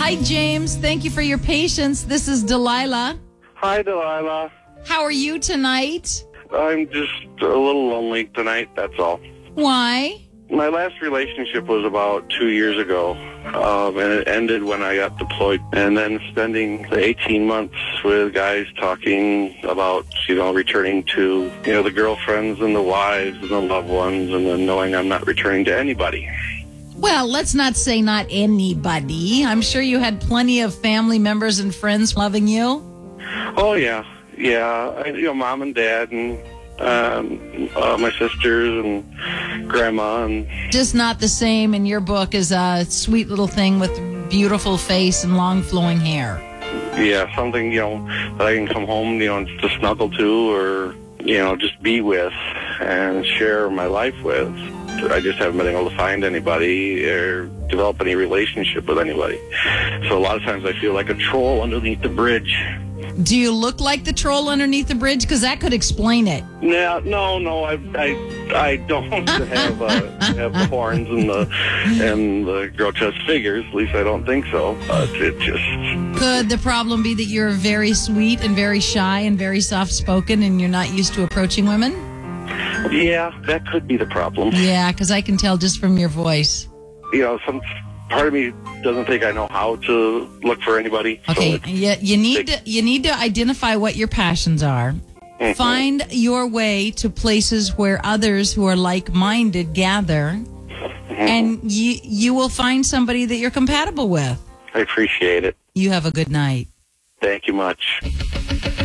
Hi, James. Thank you for your patience. This is Delilah. Hi, Delilah. How are you tonight? I'm just a little lonely tonight, that's all. Why? My last relationship was about 2 years ago, and it ended when I got deployed. And then spending the 18 months with guys talking about, returning to, the girlfriends and the wives and the loved ones, and then knowing I'm not returning to anybody. Well, let's not say not anybody. I'm sure you had plenty of family members and friends loving you. Oh, yeah. Yeah, mom and dad and my sisters and grandma. And just not the same in your book as a sweet little thing with beautiful face and long flowing hair. Yeah, something, that I can come home, to snuggle to or, just be with and share my life with. I just haven't been able to find anybody or develop any relationship with anybody. So a lot of times I feel like a troll underneath the bridge. Do you look like the troll underneath the bridge? Because that could explain it. No, I don't have the horns and the grotesque figures. At least I don't think so. It just could the problem be that you're very sweet and very shy and very soft-spoken and you're not used to approaching women? Yeah, that could be the problem. Yeah, because I can tell just from your voice. Some part of me doesn't think I know how to look for anybody. Okay, so you need to identify what your passions are. Mm-hmm. Find your way to places where others who are like-minded gather, mm-hmm. and you will find somebody that you're compatible with. I appreciate it. You have a good night. Thank you much.